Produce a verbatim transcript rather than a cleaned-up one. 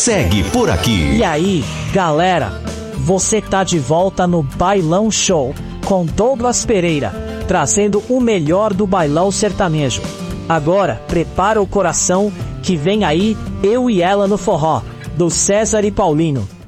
segue por aqui. E aí, galera, você tá de volta no Bailão Show com Douglas Pereira, trazendo o melhor do bailão sertanejo. Agora, prepara o coração que vem aí Eu e Ela no Forró, do César e Paulino.